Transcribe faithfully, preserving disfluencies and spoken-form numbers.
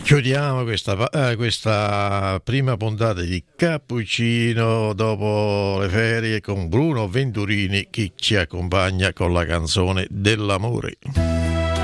Chiudiamo questa, eh, questa prima puntata di Cappuccino dopo le ferie con Bruno Venturini che ci accompagna con la canzone dell'amore.